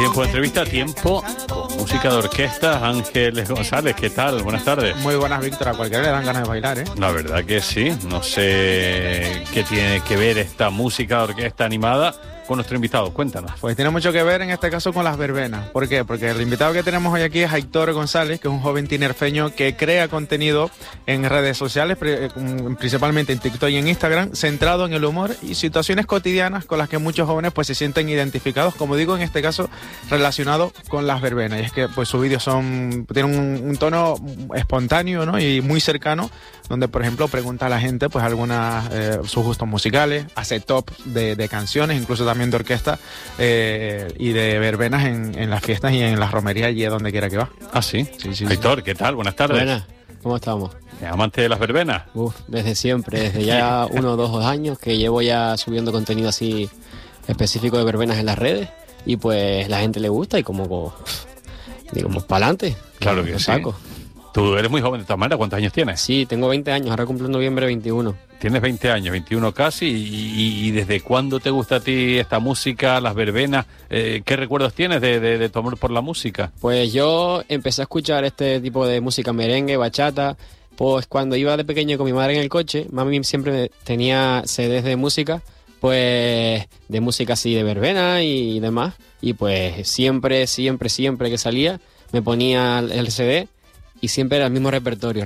Tiempo de entrevista, tiempo con música de orquesta. Ángeles González, ¿qué tal? Buenas tardes. Muy buenas, Víctor. A cualquiera le dan ganas de bailar, ¿eh? La verdad que sí. No sé qué tiene que ver esta música de orquesta animada con nuestro invitado. Cuéntanos. Pues tiene mucho que ver en este caso con las verbenas. ¿Por qué? Porque el invitado que tenemos hoy aquí es Aitor González, que es un joven tinerfeño que crea contenido en redes sociales, principalmente en TikTok y en Instagram, centrado en el humor y situaciones cotidianas con las que muchos jóvenes pues se sienten identificados, como digo, en este caso relacionado con las verbenas. Y es que pues sus vídeos tienen un tono espontáneo, ¿no? Y muy cercano, donde por ejemplo pregunta a la gente pues sus gustos musicales, hace top de canciones, incluso también de orquesta y de verbenas en las fiestas y en las romerías y a donde quiera que va. Ah, sí. Sí. Aitor, ¿qué tal? Buenas tardes. Buenas, ¿cómo estamos? ¿Amante de las verbenas? Desde siempre, desde ya 1 o 2 años que llevo ya subiendo contenido así específico de verbenas en las redes y pues la gente le gusta y como digo, pues para adelante. Claro que sí. Saco. Tú eres muy joven de todas maneras. ¿Cuántos años tienes? Sí, tengo 20 años, ahora cumplo en noviembre 21. Tienes 20 años, 21 casi, y ¿desde cuándo te gusta a ti esta música, las verbenas? ¿Qué recuerdos tienes de tu amor por la música? Pues yo empecé a escuchar este tipo de música merengue, bachata, pues cuando iba de pequeño con mi madre en el coche. Mami siempre tenía CDs de música, pues de música así de verbena y demás, y pues siempre que salía me ponía el CD y siempre era el mismo repertorio.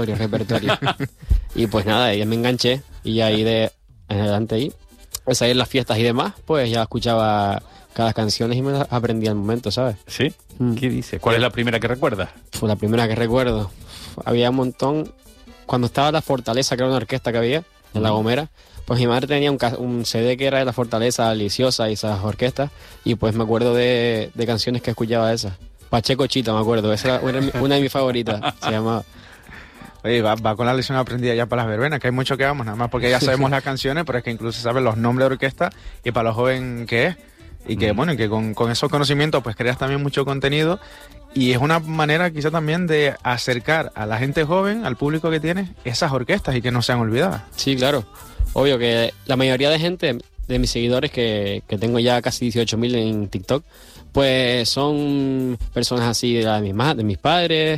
Y pues nada, ya me enganché y ahí de en adelante ahí, pues ahí en las fiestas y demás, pues ya escuchaba cada canción y me las aprendía al momento, ¿sabes? ¿Sí? ¿Qué dices? ¿Cuál es la primera que recuerdas? Fue la primera que recuerdo. Había un montón. Cuando estaba La Fortaleza, que era una orquesta que había en La Gomera, pues mi madre tenía un CD que era de La Fortaleza, Deliciosa y esas orquestas, y pues me acuerdo de canciones que escuchaba esas. Pacheco Chita, me acuerdo, esa era una de mis favoritas, se llamaba. Oye, va con la lección aprendida ya para las verbenas, que hay mucho que vamos, nada más porque ya sabemos las canciones, pero es que incluso sabes los nombres de orquesta y para lo joven que es. Y que bueno, que con esos conocimientos pues creas también mucho contenido y es una manera quizá también de acercar a la gente joven, al público que tiene, esas orquestas y que no sean olvidadas. Sí, claro. Obvio que la mayoría de gente, de mis seguidores, que tengo ya casi 18.000 en TikTok, pues son personas así de mis padres,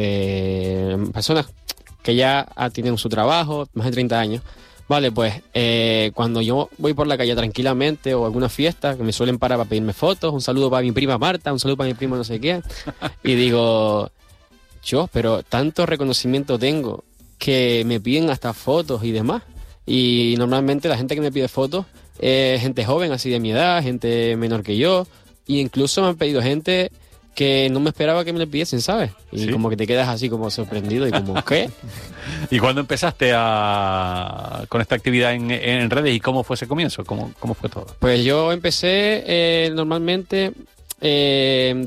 de personas que ya tienen su trabajo, más de 30 años. Vale, pues cuando yo voy por la calle tranquilamente o alguna fiesta, que me suelen parar para pedirme fotos, un saludo para mi prima Marta, un saludo para mi primo no sé qué, y digo, pero tanto reconocimiento tengo que me piden hasta fotos y demás. Y normalmente la gente que me pide fotos es gente joven, así de mi edad, gente menor que yo, y incluso me han pedido gente que no me esperaba que me le pidiesen, ¿sabes? Y ¿sí? Como que te quedas así como sorprendido y como, ¿qué? ¿Y cuándo empezaste con esta actividad en redes y cómo fue ese comienzo? ¿Cómo fue todo? Pues yo empecé normalmente en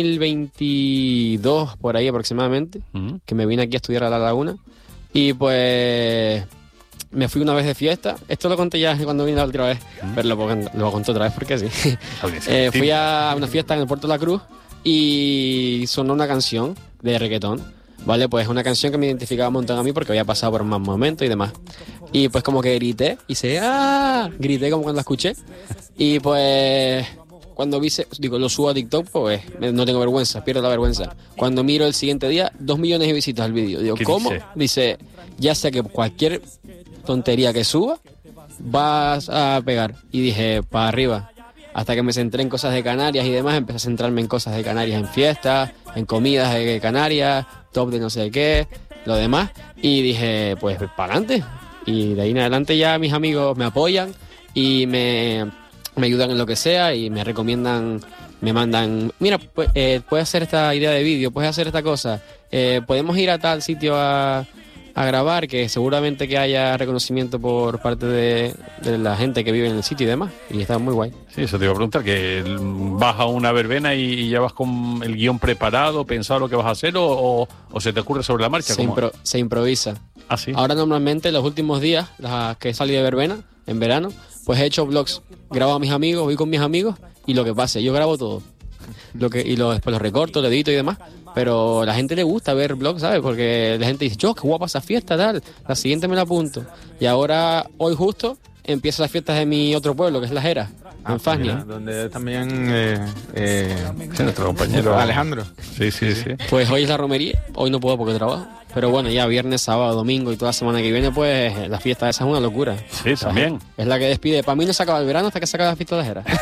2022, por ahí aproximadamente, que me vine aquí a estudiar a La Laguna, y pues me fui una vez de fiesta. Esto lo conté ya cuando vine la otra vez, pero lo conté otra vez porque sí. Fui a una fiesta en el Puerto de la Cruz y sonó una canción de reggaetón, ¿vale? Pues una canción que me identificaba un montón a mí porque había pasado por más momentos y demás. Y pues como que grité, grité como cuando la escuché. Y pues cuando lo subo a TikTok, pues no tengo vergüenza, pierdo la vergüenza. Cuando miro el siguiente día, 2 millones de visitas al vídeo. Digo, ¿cómo? Dice, ya sé que cualquier tontería que suba, vas a pegar. Y dije, para arriba. Hasta que me centré en cosas de Canarias y demás, empecé a centrarme en cosas de Canarias, en fiestas, en comidas de Canarias, top de no sé qué, lo demás. Y dije, pues para adelante. Y de ahí en adelante ya mis amigos me apoyan y me ayudan en lo que sea y me recomiendan, me mandan, mira, puedes hacer esta idea de vídeo, puedes hacer esta cosa, podemos ir a tal sitio a grabar, que seguramente que haya reconocimiento por parte de la gente que vive en el sitio y demás, y está muy guay. Sí, eso te iba a preguntar, que vas a una verbena y ya vas con el guión preparado, pensado lo que vas a hacer, o se te ocurre sobre la marcha. Se improvisa. ¿Ah, sí? Ahora normalmente los últimos días, las que salí de verbena, en verano, pues he hecho vlogs, grabo a mis amigos, voy con mis amigos, y lo que pase, yo grabo todo. Después lo recorto, lo edito y demás. Pero a la gente le gusta ver vlogs, ¿sabes? Porque la gente dice, qué guapa esa fiesta, tal. La siguiente me la apunto. Y ahora, hoy justo, empiezan las fiestas de mi otro pueblo, que es La Jera. en Fasnia. Donde también nuestro compañero Alejandro. Sí. Pues hoy es la romería, hoy no puedo porque trabajo. Pero bueno, ya viernes, sábado, domingo y toda la semana que viene, pues la fiesta esa es una locura. Sí, también. Es la que despide. Para mí no se acaba el verano hasta que se acaba la fiesta de las Heras.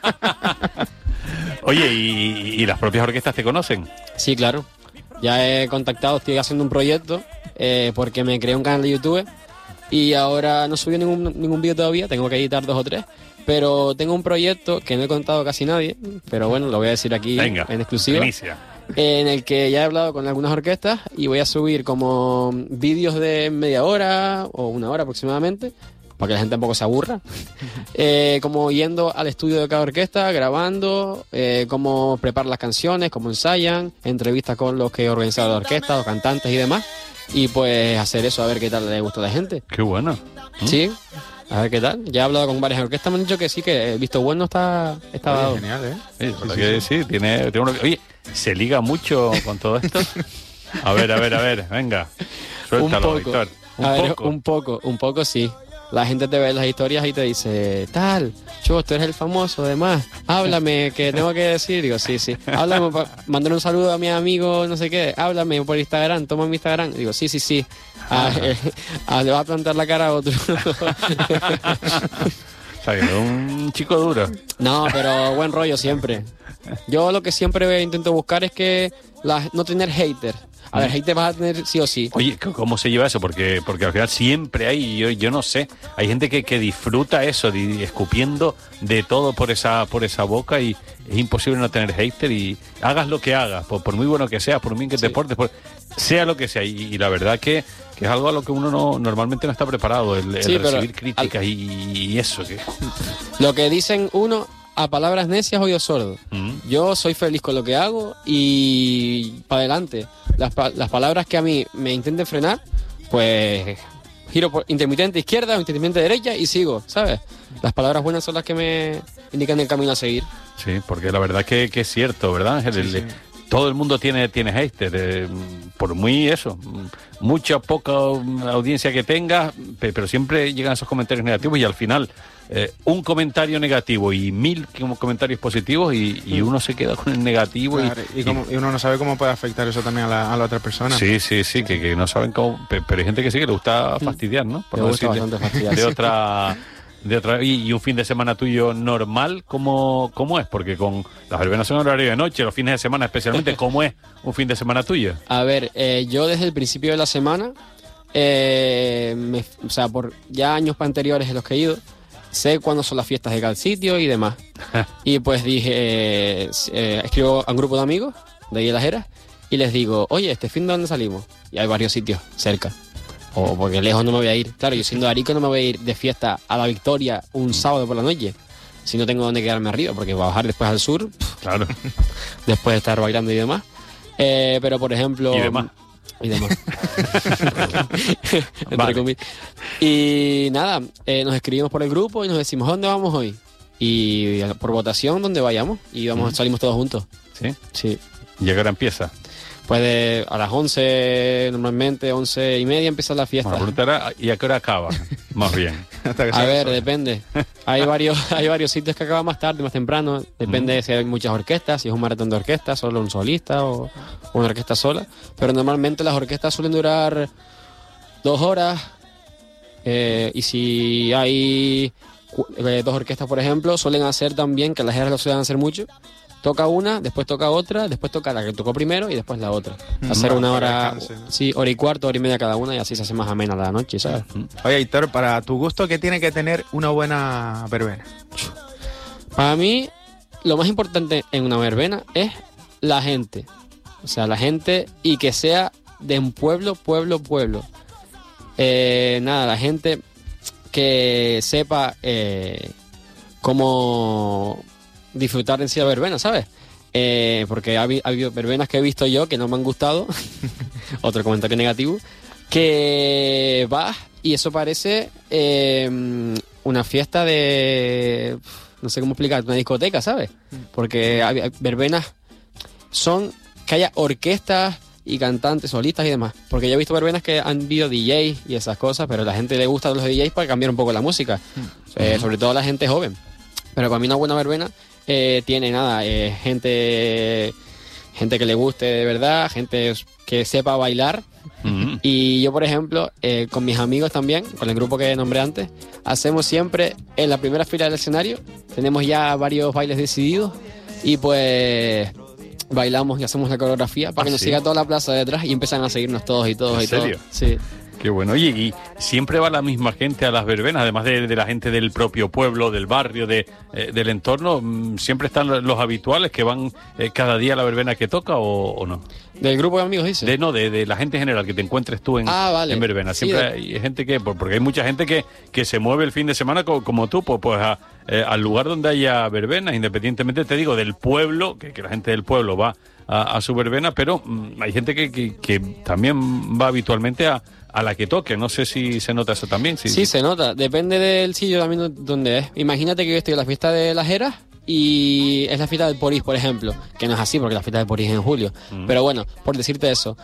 Oye, ¿y las propias orquestas te conocen? Sí, claro. Ya he contactado, estoy haciendo un proyecto porque me creé un canal de YouTube y ahora no subí ningún vídeo todavía, tengo que editar 2 o 3. Pero tengo un proyecto que no he contado a casi nadie, pero bueno, lo voy a decir aquí en exclusiva. Inicia. En el que ya he hablado con algunas orquestas y voy a subir como vídeos de media hora o 1 hora aproximadamente, para que la gente tampoco se aburra, como yendo al estudio de cada orquesta, grabando, cómo preparan las canciones, cómo ensayan, entrevistas con los que organizan la orquesta, los cantantes y demás, y pues hacer eso, a ver qué tal le gusta a la gente. Qué bueno. Sí, a ver qué tal. Ya he hablado con varias orquestas, me han dicho que sí, que el visto bueno está dado. Genial, ¿eh? Sí, tiene Oye, ¿se liga mucho con todo esto? A ver, venga. Suéltalo, Víctor. Un poco, sí. La gente te ve en las historias y te dice, tal, tú eres el famoso, además, háblame, que tengo que decir. Digo, sí, háblame, mandar un saludo a mi amigo, no sé qué, háblame por Instagram, toma mi Instagram. Digo, sí. Le va a plantar la cara a otro. Un chico duro. No, pero buen rollo siempre. Yo lo que siempre intento buscar es que no tener haters. A ver, haters vas a tener sí o sí. Oye, ¿cómo se lleva eso? Porque al final siempre hay, yo no sé, hay gente que disfruta eso, escupiendo de todo por esa boca, y es imposible no tener hater, y hagas lo que hagas, por muy bueno que seas, por muy que te portes, sea lo que sea, y la verdad que es algo a lo que uno normalmente no está preparado, el recibir críticas y eso. Lo que dicen uno, a palabras necias oído sordo. Yo soy feliz con lo que hago y para adelante. Las palabras que a mí me intenten frenar, pues giro por intermitente izquierda o intermitente derecha y sigo, ¿sabes? Las palabras buenas son las que me indican el camino a seguir. Sí, porque la verdad que es cierto, ¿verdad, Ángel? Sí. Todo el mundo tiene haters, por muy mucha poca audiencia que tenga, pero siempre llegan esos comentarios negativos, y al final un comentario negativo y 1000 comentarios positivos, y uno se queda con el negativo. Claro, y uno no sabe cómo puede afectar eso también a la otra persona. Sí, que no saben cómo, pero hay gente que sí que le gusta fastidiar, ¿no? Me gusta bastante fastidiar. De otra, y un fin de semana tuyo normal, ¿cómo es? Porque con las verbenas son horario de noche, los fines de semana especialmente, ¿cómo es un fin de semana tuyo? A ver, yo desde el principio de la semana, por ya años anteriores en los que he ido, sé cuándo son las fiestas de cada sitio y demás. Y pues dije, escribo a un grupo de amigos de ahí de las Heras y les digo, oye, ¿este fin de dónde salimos? Y hay varios sitios cerca. O porque lejos no me voy a ir. Claro, yo siendo de Arico no me voy a ir de fiesta a La Victoria un sábado por la noche, si no tengo dónde quedarme arriba, porque voy a bajar después al sur. Claro. Después de estar bailando y demás. Pero por ejemplo... Y demás. Vale. Y nada, nos escribimos por el grupo y nos decimos, ¿dónde vamos hoy? Y por votación, ¿dónde vayamos? Y salimos todos juntos. ¿Sí? ¿Y a qué hora empieza? Pues a las 11, normalmente 11:30 empieza la fiesta. Bueno, la pregunta era, ¿y a qué hora acaba? Más bien. A ver, depende. Hay varios sitios que acaban más tarde, más temprano. Depende de si hay muchas orquestas, si es un maratón de orquestas, solo un solista o una orquesta sola. Pero normalmente las orquestas suelen durar 2 horas. Y si hay 2 orquestas, por ejemplo, suelen hacer también, que las Heras lo suelen hacer mucho. Toca una, después toca otra, después toca la que tocó primero y después la otra. Hacer 1 hora, hora y cuarto, hora y media cada una, y así se hace más amena la noche, ¿sabes? Oye, Héctor, para tu gusto, ¿qué tiene que tener una buena verbena? Para mí, lo más importante en una verbena es la gente. O sea, la gente, y que sea de un pueblo. La gente que sepa cómo disfrutar en sí la verbena, ¿sabes? Porque ha habido verbenas que he visto yo que no me han gustado. Otro comentario negativo. Que vas y eso parece una fiesta de... No sé cómo explicar, una discoteca, ¿sabes? Porque hay verbenas son que haya orquestas y cantantes, solistas y demás. Porque yo he visto verbenas que han habido DJs y esas cosas, pero a la gente le gusta los DJs para cambiar un poco la música. Sobre todo a la gente joven. Pero para mí una buena verbena tiene gente que le guste de verdad, gente que sepa bailar. Y yo, por ejemplo, con mis amigos también, con el grupo que nombré antes, hacemos siempre en la primera fila del escenario, tenemos ya varios bailes decididos y pues bailamos y hacemos la coreografía para que nos siga toda la plaza detrás y empiezan a seguirnos todos y todos. ¿En serio? Sí. Qué bueno. Oye, ¿y siempre va la misma gente a las verbenas, además de la gente del propio pueblo, del barrio, del entorno? ¿Siempre están los habituales que van cada día a la verbena que toca o no? ¿Del grupo de amigos, dices? De la gente en general, que te encuentres tú en verbena. Siempre hay gente porque hay mucha gente que se mueve el fin de semana como tú, pues al lugar donde haya verbenas, independientemente, te digo, del pueblo, que la gente del pueblo va a su verbena, pero hay gente que también va habitualmente a la que toque. No sé si se nota eso también. Sí, se nota. Depende del sitio también donde es. Imagínate que yo estoy en la fiesta de las Heras y es la fiesta del Porís, por ejemplo. Que no es así porque la fiesta del Porís es en julio. Pero bueno, por decirte eso.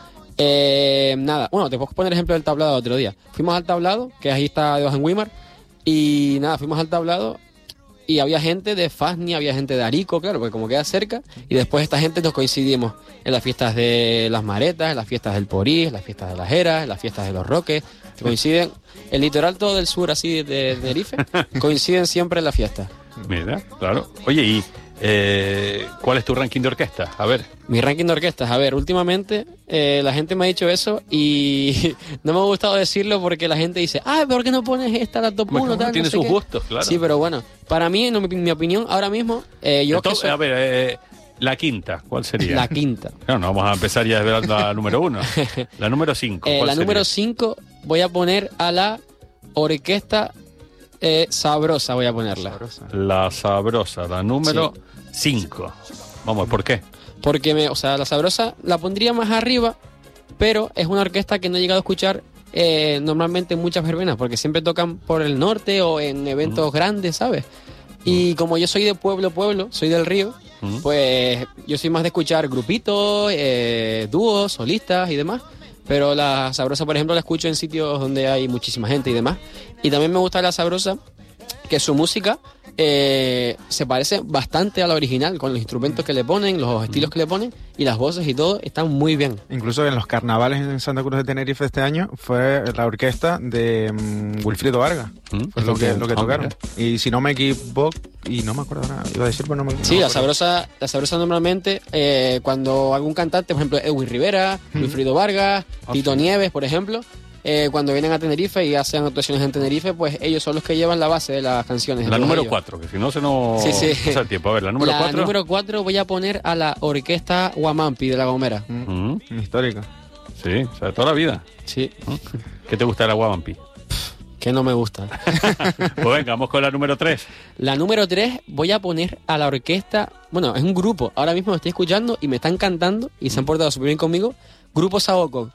Te puedo poner ejemplo del tablado otro día. Fuimos al tablado, que ahí está debajo en Weimar. Y fuimos al tablado y había gente de Fasni, había gente de Arico, claro, porque como queda cerca. Y después esta gente nos coincidimos en las fiestas de las Maretas, en las fiestas del Porís, en las fiestas de las Heras, en las fiestas de los Roques. Coinciden, el litoral todo del sur, así de Tenerife, coinciden siempre en la fiesta. Mira, claro. Oye, ¿y cuál es tu ranking de orquesta? A ver. Mi ranking de orquestas, a ver, últimamente la gente me ha dicho eso y no me ha gustado decirlo porque la gente dice, ¿por qué no pones esta, la top 1? Tiene no sé sus qué. Gustos, claro. Sí, pero bueno, para mí, en mi opinión, ahora mismo, A ver, la quinta, ¿cuál sería? La quinta. No vamos a empezar ya desvelando la número 1. La número 5. La número 5 voy a poner a la orquesta Sabrosa, voy a ponerla. La Sabrosa, la número 5. Vamos, ¿por qué? Porque la Sabrosa la pondría más arriba, pero es una orquesta que no he llegado a escuchar normalmente en muchas verbenas, porque siempre tocan por el norte o en eventos grandes, ¿sabes? Y como yo soy de pueblo, soy del Río, pues yo soy más de escuchar grupitos, dúos, solistas y demás. Pero la Sabrosa, por ejemplo, la escucho en sitios donde hay muchísima gente y demás. Y también me gusta la Sabrosa, que su música se parece bastante a la original, con los instrumentos que le ponen, los estilos que le ponen, y las voces y todo están muy bien. Incluso en los carnavales en Santa Cruz de Tenerife este año fue la orquesta de Wilfrido Vargas, fue lo que tocaron. Y si no me equivoco, y no me acuerdo nada, iba a decir, pero no me equivoco. Sí, la Sabrosa normalmente, cuando algún cantante, por ejemplo, Edwin Rivera, Wilfrido Vargas, Tito Nieves, por ejemplo, cuando vienen a Tenerife y hacen actuaciones en Tenerife, pues ellos son los que llevan la base de las canciones. La número 4, que si no se nos pasa el tiempo. A ver, la número 4. La número 4 voy a poner a la orquesta Guamampi de La Gomera. Histórica. Sí, o sea, de toda la vida. Sí. ¿Qué te gusta de la Guamampi? Que no me gusta. Pues venga, vamos con la número 3. La número 3 voy a poner a la orquesta, bueno, es un grupo, ahora mismo me estoy escuchando y me están cantando y se han portado súper bien conmigo, Grupo Saoko.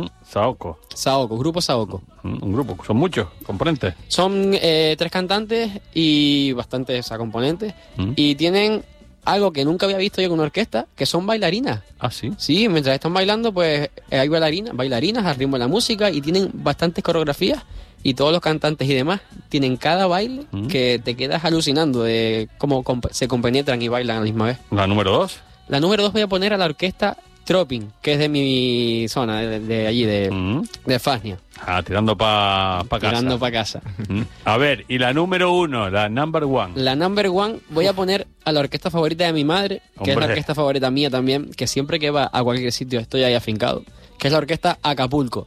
Grupo Saoko. Un grupo, son muchos componentes. Son 3 cantantes y bastantes componentes y tienen algo que nunca había visto yo con una orquesta, que son bailarinas. ¿Ah, sí? Sí, mientras están bailando, pues hay bailarinas al ritmo de la música y tienen bastantes coreografías y todos los cantantes y demás tienen cada baile que te quedas alucinando de cómo se compenetran y bailan a la misma vez. ¿La número 2? La número 2 voy a poner a la orquesta Tropin, que es de mi zona, de allí, de Fasnia. Tirando para casa. Tirando para casa. A ver, y la número 1, la number 1. La number 1 voy a poner a la orquesta favorita de mi madre, que es la orquesta favorita mía también, que siempre que va a cualquier sitio estoy ahí afincado, que es la orquesta Acapulco.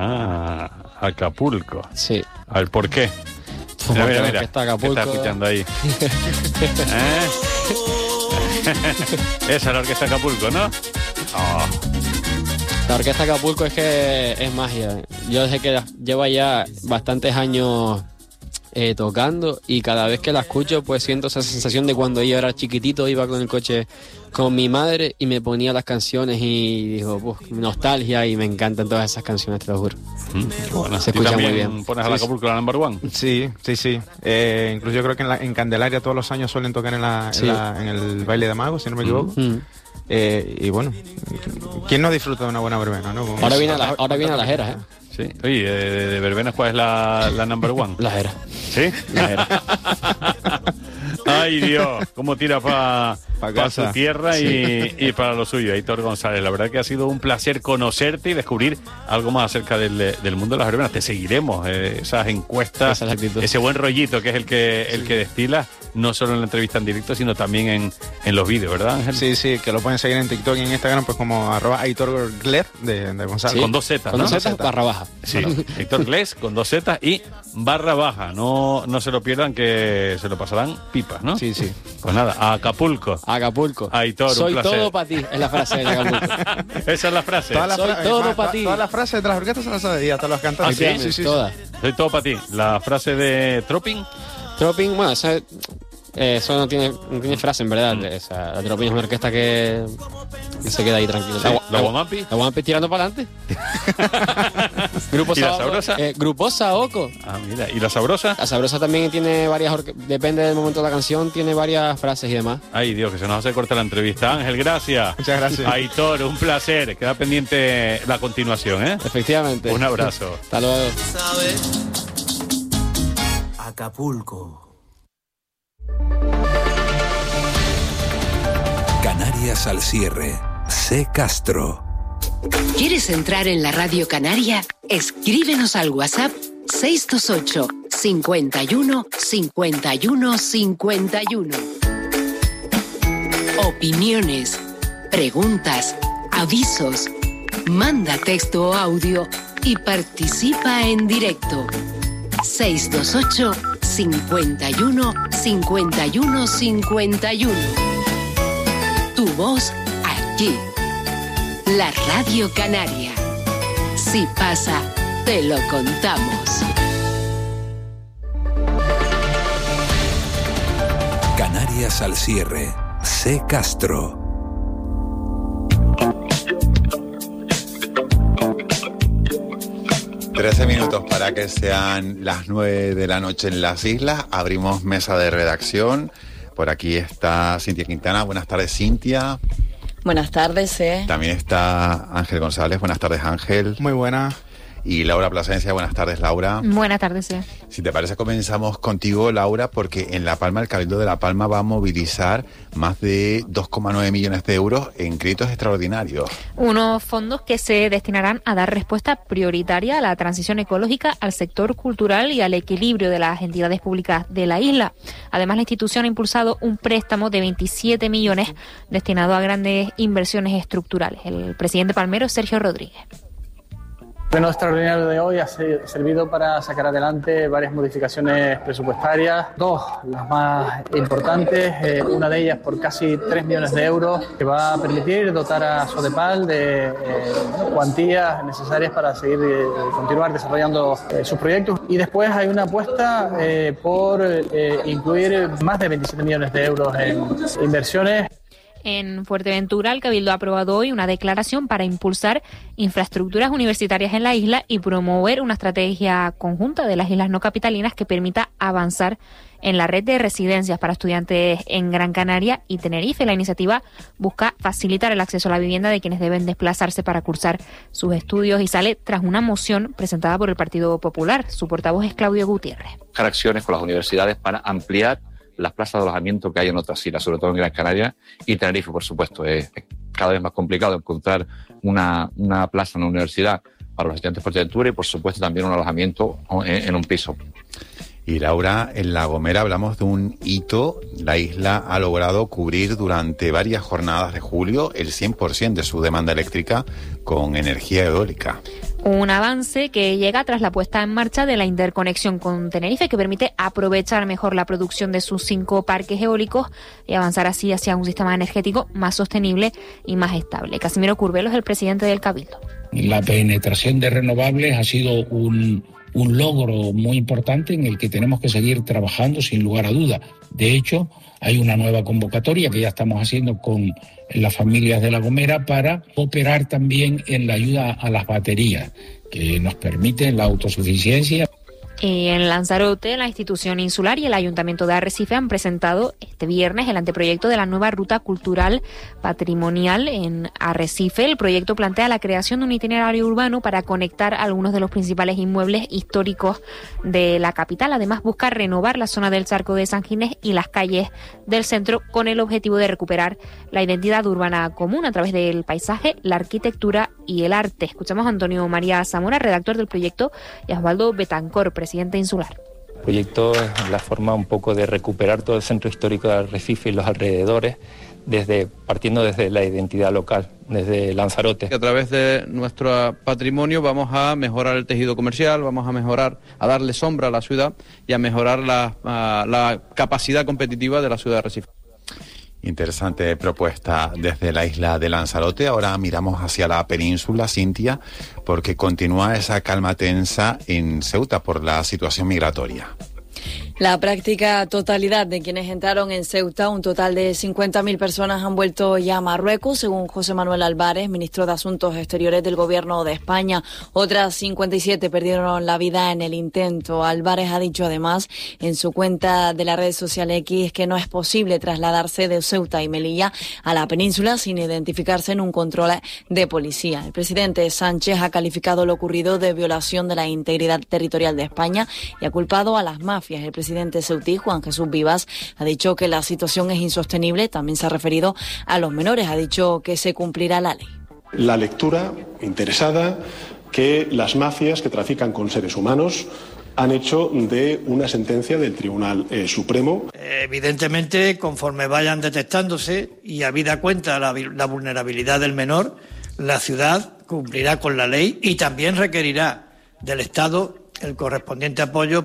Acapulco. Sí. A ver, ¿por qué? Mira. ¿Qué está escuchando ahí? Esa es la orquesta Acapulco, ¿no? La orquesta Acapulco es que es magia. Yo desde que llevo ya bastantes años tocando y cada vez que la escucho pues siento esa sensación de cuando yo era chiquitito, iba con el coche con mi madre y me ponía las canciones y digo, nostalgia, y me encantan todas esas canciones, te lo juro. Bueno, se escucha muy bien. ¿Pones a la Acapulco la number 1? Sí. Incluso yo creo que en Candelaria todos los años suelen tocar en el baile de magos, si no me equivoco. Y bueno, ¿quién no disfruta de una buena verbena, no? Ahora viene a las Heras, Sí. Oye, de verbenas, ¿cuál es la number 1? Las Heras. ¿Sí? Las Heras. Ay, Dios, cómo tira para su tierra y para lo suyo, Aitor González. La verdad que ha sido un placer conocerte y descubrir algo más acerca del mundo de las verbenas. Te seguiremos, esas encuestas, ese buen rollito que es el que destilas, no solo en la entrevista en directo, sino también en los vídeos, ¿verdad, Ángel? Sí, que lo pueden seguir en TikTok y en Instagram, pues como @AitorGles de González. Sí, con 2 Z, ¿no? Con 2 Z, /. Sí, Aitor Gles con 2 Z y /. No se lo pierdan, que se lo pasarán pipas, ¿no? Sí. Pues nada, a Acapulco. Aitor, soy un placer. Todo para ti, es la frase de Acapulco. Esa es la frase. Soy todo para ti. Todas las frases de las orquestas se las sabe, hasta los cantantes. Sí, todas. Soy todo para ti. La frase de Tropping. Bueno, eso no tiene frase, en verdad. La Tropping es una orquesta que se queda ahí tranquilo. Sí. ¿La Guamampi tirando para adelante. Grupo ¿Y la Sabrosa? Grupo Saoco. Ah, mira. ¿Y la Sabrosa? La Sabrosa también tiene varias, depende del momento de la canción, tiene varias frases y demás. Ay, Dios, que se nos hace corta la entrevista. Ángel, gracias. Muchas gracias. Aitor, un placer. Queda pendiente la continuación, ¿eh? Efectivamente. Un abrazo. Hasta luego. Acapulco. Canarias al cierre. C. Castro. ¿Quieres entrar en la Radio Canaria? Escríbenos al WhatsApp 628 51 51 51. Opiniones, preguntas, avisos. Manda texto o audio y participa en directo. 628 51 51 51. Tu voz aquí. La Radio Canaria. Si pasa, te lo contamos. Canarias al cierre. C. Castro. Minutos para que sean las 9 de la noche en las islas. Abrimos mesa de redacción. Por aquí está Cintia Quintana. Buenas tardes, Cintia. Buenas tardes, También está Ángel González. Buenas tardes, Ángel. Muy buenas. Y Laura Plasencia. Buenas tardes, Laura. Buenas tardes, Si te parece, comenzamos contigo, Laura, porque en La Palma, el Cabildo de La Palma va a movilizar más de 2,9 millones de euros en créditos extraordinarios. Unos fondos que se destinarán a dar respuesta prioritaria a la transición ecológica, al sector cultural y al equilibrio de las entidades públicas de la isla. Además, la institución ha impulsado un préstamo de 27 millones destinado a grandes inversiones estructurales. El presidente palmero, Sergio Rodríguez. El pleno extraordinario de hoy ha servido para sacar adelante varias modificaciones presupuestarias, dos, las más importantes, una de ellas por casi 3 millones de euros, que va a permitir dotar a Sodepal de cuantías necesarias para seguir continuar desarrollando sus proyectos. Y después hay una apuesta por incluir más de 27 millones de euros en inversiones. En Fuerteventura, el Cabildo ha aprobado hoy una declaración para impulsar infraestructuras universitarias en la isla y promover una estrategia conjunta de las islas no capitalinas que permita avanzar en la red de residencias para estudiantes en Gran Canaria y Tenerife. La iniciativa busca facilitar el acceso a la vivienda de quienes deben desplazarse para cursar sus estudios y sale tras una moción presentada por el Partido Popular. Su portavoz es Claudio Gutiérrez. Buscar acciones con las universidades para ampliar las plazas de alojamiento que hay en otras islas, sobre todo en Gran Canaria y Tenerife, por supuesto. Es cada vez más complicado encontrar una plaza en la universidad para los estudiantes de Fuerteventura y, por supuesto, también un alojamiento en un piso. Y Laura, en La Gomera hablamos de un hito. La isla ha logrado cubrir durante varias jornadas de julio el 100% de su demanda eléctrica con energía eólica. Un avance que llega tras la puesta en marcha de la interconexión con Tenerife, que permite aprovechar mejor la producción de sus 5 parques eólicos y avanzar así hacia un sistema energético más sostenible y más estable. Casimiro Curbelo es el presidente del Cabildo. La penetración de renovables ha sido un logro muy importante en el que tenemos que seguir trabajando sin lugar a duda. De hecho, hay una nueva convocatoria que ya estamos haciendo con las familias de La Gomera para operar también en la ayuda a las baterías, que nos permiten la autosuficiencia. En Lanzarote, la institución insular y el Ayuntamiento de Arrecife han presentado este viernes el anteproyecto de la nueva ruta cultural patrimonial en Arrecife. El proyecto plantea la creación de un itinerario urbano para conectar algunos de los principales inmuebles históricos de la capital. Además, busca renovar la zona del Charco de San Ginés y las calles del centro con el objetivo de recuperar la identidad urbana común a través del paisaje, la arquitectura y el arte. Escuchamos a Antonio María Zamora, redactor del proyecto, y a Osvaldo Betancor, presidente insular. El proyecto es la forma un poco de recuperar todo el centro histórico de Arrecife y los alrededores, partiendo desde la identidad local, desde Lanzarote. A través de nuestro patrimonio vamos a mejorar el tejido comercial, vamos a darle sombra a la ciudad y a mejorar la capacidad competitiva de la ciudad de Arrecife. Interesante propuesta desde la isla de Lanzarote. Ahora miramos hacia la península, Cintia, porque continúa esa calma tensa en Ceuta por la situación migratoria. La práctica totalidad de quienes entraron en Ceuta, un total de 50.000 personas, han vuelto ya a Marruecos, según José Manuel Álvarez, ministro de Asuntos Exteriores del Gobierno de España. Otras 57 perdieron la vida en el intento. Álvarez ha dicho además en su cuenta de la red social X que no es posible trasladarse de Ceuta y Melilla a la península sin identificarse en un control de policía. El presidente Sánchez ha calificado lo ocurrido de violación de la integridad territorial de España y ha culpado a las mafias. El presidente ceutí, Juan Jesús Vivas, ha dicho que la situación es insostenible. También se ha referido a los menores. Ha dicho que se cumplirá la ley. La lectura interesada que las mafias que trafican con seres humanos han hecho de una sentencia del Tribunal Supremo. Evidentemente, conforme vayan detectándose y habida cuenta la vulnerabilidad del menor, la ciudad cumplirá con la ley y también requerirá del Estado el correspondiente apoyo.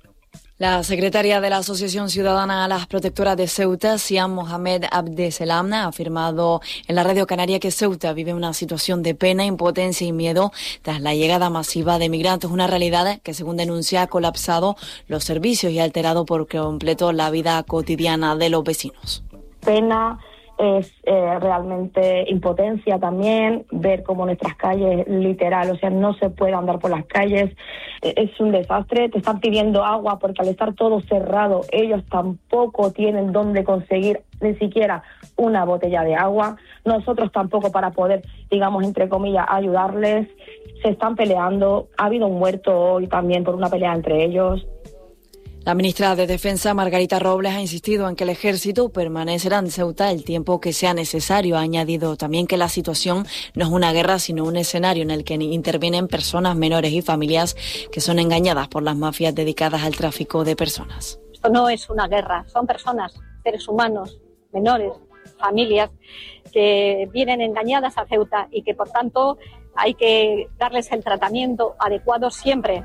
La secretaria de la Asociación Ciudadana a las Protectoras de Ceuta, Siam Mohamed Abdeselam, ha afirmado en la Radio Canaria que Ceuta vive una situación de pena, impotencia y miedo tras la llegada masiva de migrantes, una realidad que, según denuncia, ha colapsado los servicios y ha alterado por completo la vida cotidiana de los vecinos. Pena, es realmente impotencia también, ver cómo nuestras calles, literal, o sea, no se puede andar por las calles, es un desastre. Te están pidiendo agua porque al estar todo cerrado, ellos tampoco tienen dónde conseguir ni siquiera una botella de agua, nosotros tampoco para poder, digamos, entre comillas, ayudarles. Se están peleando, ha habido un muerto hoy también por una pelea entre ellos. La ministra de Defensa, Margarita Robles, ha insistido en que el ejército permanecerá en Ceuta el tiempo que sea necesario. Ha añadido también que la situación no es una guerra, sino un escenario en el que intervienen personas menores y familias que son engañadas por las mafias dedicadas al tráfico de personas. Esto no es una guerra, son personas, seres humanos, menores, familias que vienen engañadas a Ceuta y que, por tanto, hay que darles el tratamiento adecuado siempre.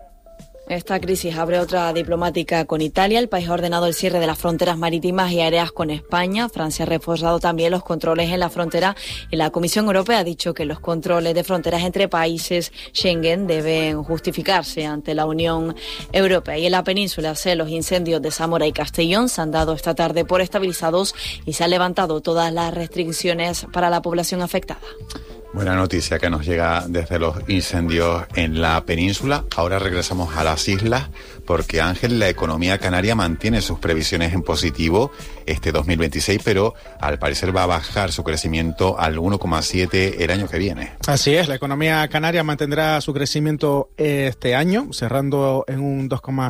Esta crisis abre otra diplomática con Italia. El país ha ordenado el cierre de las fronteras marítimas y aéreas con España. Francia ha reforzado también los controles en la frontera y la Comisión Europea ha dicho que los controles de fronteras entre países Schengen deben justificarse ante la Unión Europea. Y en la península, los incendios de Zamora y Castellón se han dado esta tarde por estabilizados y se han levantado todas las restricciones para la población afectada. Buena noticia que nos llega desde los incendios en la península. Ahora regresamos a las islas porque, Ángel, la economía canaria mantiene sus previsiones en positivo este 2026, pero al parecer va a bajar su crecimiento al 1,7 el año que viene. Así es, la economía canaria mantendrá su crecimiento este año, cerrando en un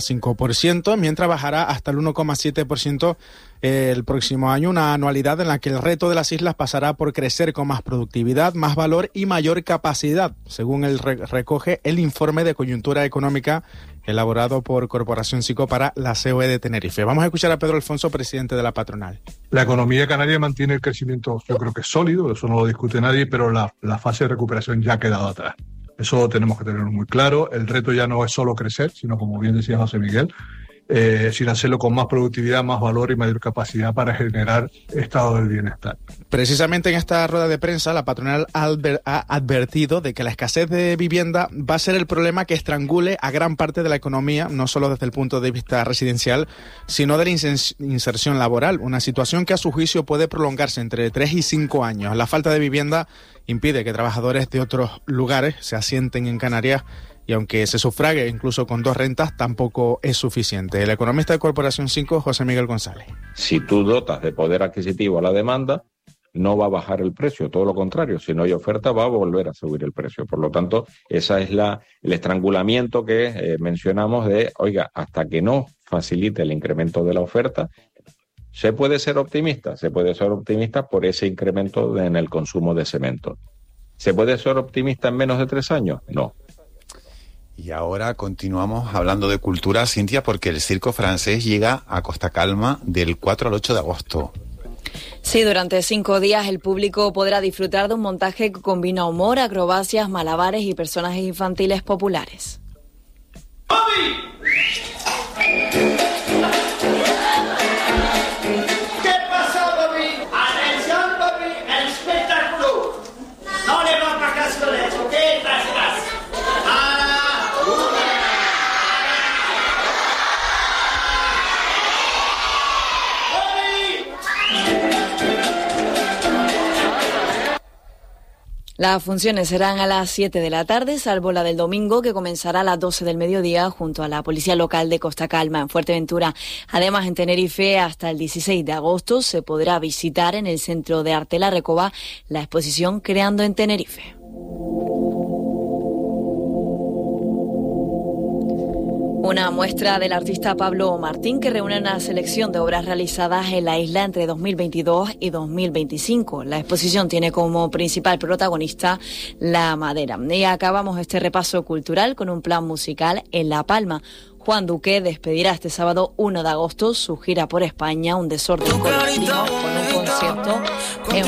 2,5%, mientras bajará hasta el 1,7% el próximo año, una anualidad en la que el reto de las islas pasará por crecer con más productividad, más valor y mayor capacidad, según recoge el informe de coyuntura económica elaborado por Corporación Sico para la COE de Tenerife. Vamos a escuchar a Pedro Alfonso, presidente de la patronal. La economía canaria mantiene el crecimiento, yo creo que es sólido, eso no lo discute nadie, pero la fase de recuperación ya ha quedado atrás. Eso tenemos que tenerlo muy claro. El reto ya no es solo crecer, sino, como bien decía José Miguel, sin hacerlo con más productividad, más valor y mayor capacidad para generar estado del bienestar. Precisamente en esta rueda de prensa, la patronal ha advertido de que la escasez de vivienda va a ser el problema que estrangule a gran parte de la economía, no solo desde el punto de vista residencial, sino de la inserción laboral, una situación que a su juicio puede prolongarse entre 3 y 5 años. La falta de vivienda impide que trabajadores de otros lugares se asienten en Canarias y aunque se sufrague incluso con 2 rentas, tampoco es suficiente. El economista de Corporación 5, José Miguel González. Si tú dotas de poder adquisitivo a la demanda, no va a bajar el precio, todo lo contrario, si no hay oferta va a volver a subir el precio. Por lo tanto, esa es el estrangulamiento que mencionamos de, oiga, hasta que no facilite el incremento de la oferta, ¿se puede ser optimista? Se puede ser optimista por ese incremento en el consumo de cemento. ¿Se puede ser optimista en menos de 3 años? No. Y ahora continuamos hablando de cultura, Cintia, porque el circo francés llega a Costa Calma del 4 al 8 de agosto. Sí, durante 5 días el público podrá disfrutar de un montaje que combina humor, acrobacias, malabares y personajes infantiles populares. ¿Qué pasa, Bobby? Atención, Bobby, el espectáculo. No le va a caso de eso, ¿qué pasa? Las funciones serán a las 7 de la tarde, salvo la del domingo, que comenzará a las 12 del mediodía junto a la Policía Local de Costa Calma, en Fuerteventura. Además, en Tenerife, hasta el 16 de agosto, se podrá visitar en el Centro de Arte La Recoba la exposición Creando en Tenerife. Una muestra del artista Pablo Martín que reúne una selección de obras realizadas en la isla entre 2022 y 2025. La exposición tiene como principal protagonista la madera. Y acabamos este repaso cultural con un plan musical en La Palma. Juan Duque despedirá este sábado 1 de agosto su gira por España, Un desorden colectivo, con un concierto en